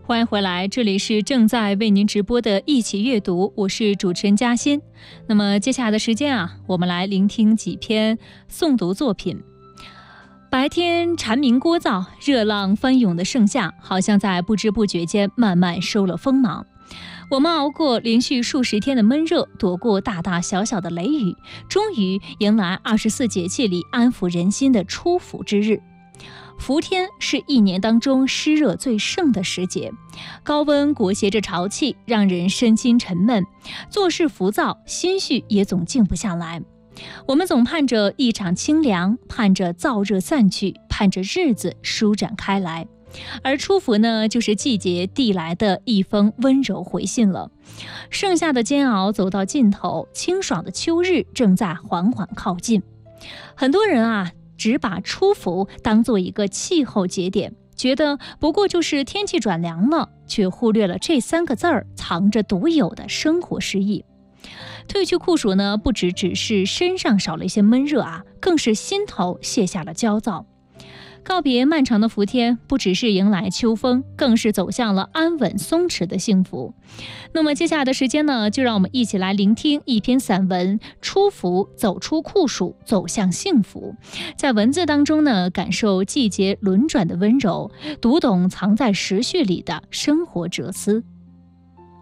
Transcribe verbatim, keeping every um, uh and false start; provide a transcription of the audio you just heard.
欢迎回来，这里是正在为您直播的一起阅读，我是主持人嘉欣。那么接下来的时间啊，我们来聆听几篇诵读作品。白天蝉鸣聒噪，热浪翻涌的盛夏，好像在不知不觉间慢慢收了锋芒。我们熬过连续数十天的闷热，躲过大大小小的雷雨，终于迎来二十四节气里安抚人心的初伏之日。伏天是一年当中湿热最盛的时节，高温裹挟着潮气，让人身心沉闷，做事浮躁，心绪也总静不下来。我们总盼着一场清凉，盼着燥热散去，盼着日子舒展开来。而初伏呢，就是季节递来的一封温柔回信了。盛夏的煎熬走到尽头，清爽的秋日正在缓缓靠近。很多人啊，只把初伏当做一个气候节点，觉得不过就是天气转凉了，却忽略了这三个字儿藏着独有的生活诗意。褪去酷暑呢，不只只是身上少了一些闷热啊，更是心头卸下了焦躁。告别漫长的伏天，不只是迎来秋风，更是走向了安稳松弛的幸福。那么接下来的时间呢，就让我们一起来聆听一篇散文《初伏，走出酷暑，走向幸福》。在文字当中呢，感受季节轮转的温柔，读懂藏在时序里的生活哲思。